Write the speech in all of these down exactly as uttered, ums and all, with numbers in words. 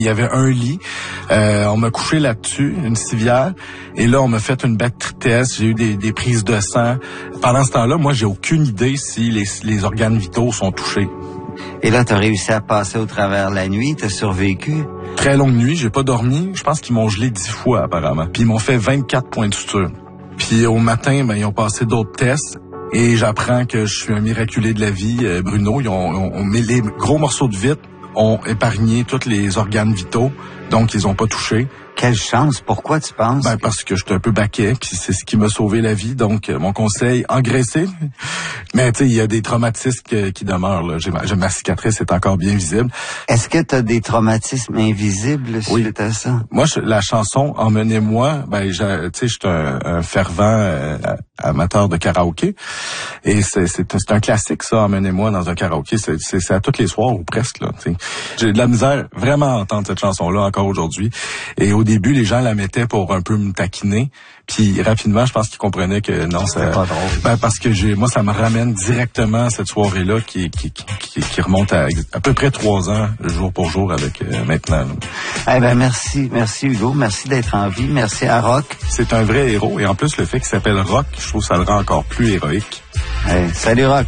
Il y avait un lit, euh, on m'a couché là-dessus, une civière, et là, on m'a fait une batterie test, j'ai eu des, des prises de sang. Pendant ce temps-là, moi, j'ai aucune idée si les, les organes vitaux sont touchés. Et là, t'as réussi à passer au travers la nuit, t'as survécu? Très longue nuit, j'ai pas dormi. Je pense qu'ils m'ont gelé dix fois, apparemment. Puis ils m'ont fait vingt-quatre points de suture. Puis au matin, ben, ils ont passé d'autres tests. Et j'apprends que je suis un miraculé de la vie, euh, Bruno. Ils ont, on, on met les gros morceaux de vitre, ont épargné tous les organes vitaux, donc ils ont pas touché. Quelle chance! Pourquoi tu penses? Ben parce que j'étais un peu baquet, puis c'est ce qui m'a sauvé la vie. Donc euh, mon conseil, engraisser. Mais tu sais, il y a des traumatismes que, qui demeurent. Là. J'ai, ma, j'ai ma cicatrice est encore bien visible. Est-ce que tu as des traumatismes invisibles suite oui. à ça? Moi, je, la chanson Emmenez-moi, ben tu sais, je suis un, un fervent euh, amateur de karaoké, et c'est, c'est, c'est un classique ça, Emmenez-moi dans un karaoké. C'est, c'est, c'est à tous les soirs ou presque là. T'sais. J'ai de la misère vraiment à entendre cette chanson-là encore aujourd'hui. Et au début, les gens la mettaient pour un peu me taquiner. Puis rapidement, je pense qu'ils comprenaient que non, ça, pas drôle. Ben parce que j'ai, moi, ça me ramène directement à cette soirée-là qui, qui, qui, qui remonte à à peu près trois ans, jour pour jour, avec euh, maintenant. Eh ben merci, merci Hugo, merci d'être en vie, merci à Rock. C'est un vrai héros, et en plus le fait qu'il s'appelle Rock, je trouve que ça le rend encore plus héroïque. Hey, salut Rock.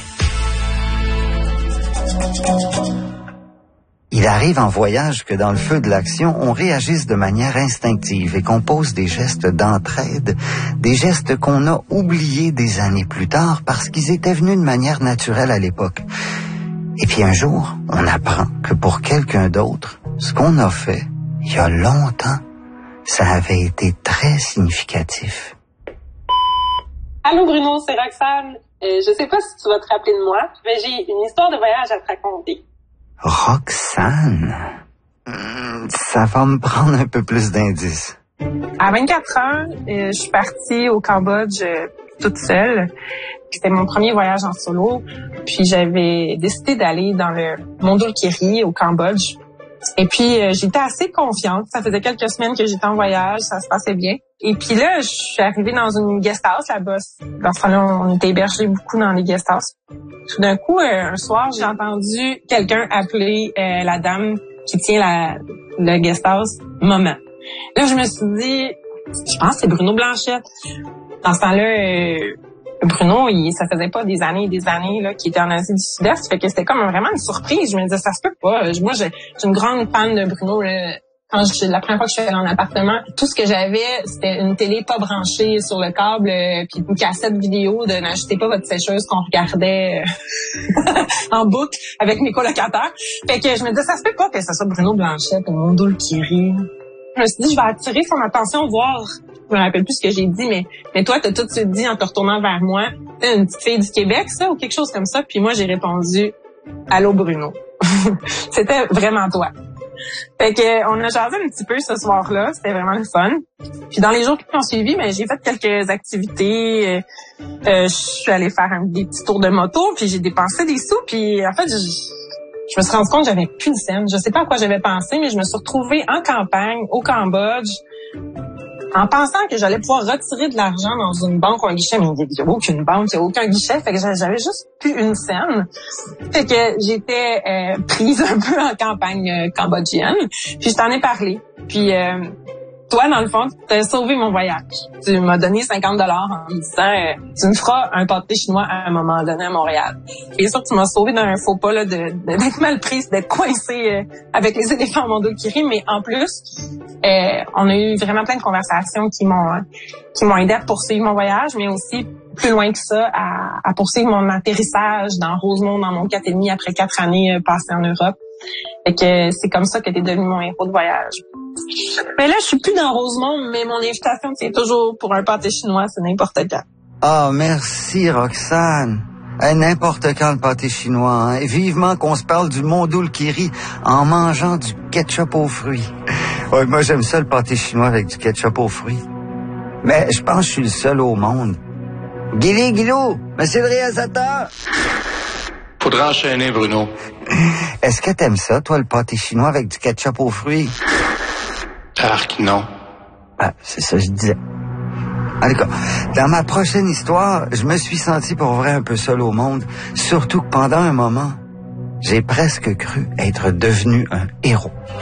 Il arrive en voyage que dans le feu de l'action, on réagisse de manière instinctive et qu'on pose des gestes d'entraide, des gestes qu'on a oubliés des années plus tard parce qu'ils étaient venus de manière naturelle à l'époque. Et puis un jour, on apprend que pour quelqu'un d'autre, ce qu'on a fait, il y a longtemps, ça avait été très significatif. Allô Bruno, c'est Roxane. Euh, je sais pas si tu vas te rappeler de moi, mais j'ai une histoire de voyage à te raconter. Roxane, ça va me prendre un peu plus d'indices. À vingt-quatre ans, euh, je suis partie au Cambodge euh, toute seule. C'était mon premier voyage en solo. Puis j'avais décidé d'aller dans le Mondulkiri au Cambodge. Et puis euh, j'étais assez confiante. Ça faisait quelques semaines que j'étais en voyage, ça se passait bien. Et puis là, je suis arrivée dans une guest house là-bas. Dans ce temps-là, on était hébergés beaucoup dans les guest houses. Tout d'un coup, euh, un soir, j'ai entendu quelqu'un appeler euh, la dame qui tient la, le guest house maman. Là, je me suis dit, je pense que c'est Bruno Blanchette. Dans ce temps-là, euh, Bruno, il, ça faisait pas des années et des années là qu'il était en Asie du Sud-Est. Fait que c'était comme vraiment une surprise. Je me disais, ça se peut pas. Moi, je, je suis une grande fan de Bruno. Là. Quand je, la première fois que je suis allée en appartement, tout ce que j'avais, c'était une télé pas branchée sur le câble, euh, puis une cassette vidéo de N'ajoutez pas votre sécheuse qu'on regardait euh, en boucle avec mes colocataires. Fait que je me disais, ça se peut pas que ça soit Bruno Blanchette, au Mondulkiri. Je me suis dit, je vais attirer son attention, voir. Je me rappelle plus ce que j'ai dit, mais mais toi, t'as tout de suite dit en te retournant vers moi, t'es une petite fille du Québec, ça, ou quelque chose comme ça. Puis moi, j'ai répondu, allô Bruno. C'était vraiment toi. Fait que on a jasé un petit peu ce soir-là, c'était vraiment le fun. Puis dans les jours qui ont suivi, ben j'ai fait quelques activités. Euh, euh, je suis allée faire un, des petits tours de moto, puis j'ai dépensé des sous. Puis en fait, je, je me suis rendu compte que j'avais plus de scène. Je sais pas à quoi j'avais pensé, mais je me suis retrouvée en campagne, au Cambodge, en pensant que j'allais pouvoir retirer de l'argent dans une banque ou un guichet. Mais il n'y a aucune banque, il n'y a aucun guichet. Fait que j'avais juste plus une scène. Fait que j'étais euh, prise un peu en campagne euh, cambodgienne. Puis je t'en ai parlé. Puis euh, toi, dans le fond, tu as sauvé mon voyage. Tu m'as donné cinquante dollars en me disant euh, tu me feras un pâté chinois à un moment donné à Montréal. Et ça, tu m'as sauvé d'un faux pas là, de, de, d'être mal prise, d'être coincée euh, avec les éléphants Mondulkiri. Mais en plus, euh, on a eu vraiment plein de conversations qui m'ont euh, qui m'ont aidé à poursuivre mon voyage, mais aussi plus loin que ça, à, à poursuivre mon atterrissage dans Rosemont, dans mon quatre et demi après quatre années euh, passées en Europe. Fait que c'est comme ça que t'es devenu mon héros de voyage. Mais là, je suis plus dans Rosemont, mais mon invitation, c'est toujours pour un pâté chinois, c'est n'importe quand. Ah, oh, merci Roxane. Hey, n'importe quand le pâté chinois, hein? Et vivement qu'on se parle du Mondulkiri en mangeant du ketchup aux fruits. Ouais, moi j'aime ça le pâté chinois avec du ketchup aux fruits. Mais je pense que je suis le seul au monde. Guili, Guilou, monsieur le réalisateur. Faudra enchaîner, Bruno. Est-ce que t'aimes ça, toi, le pâté chinois avec du ketchup aux fruits? Arc, non. Ah, c'est ça que je disais. En tout cas, dans ma prochaine histoire, je me suis senti pour vrai un peu seul au monde, surtout que pendant un moment, j'ai presque cru être devenu un héros.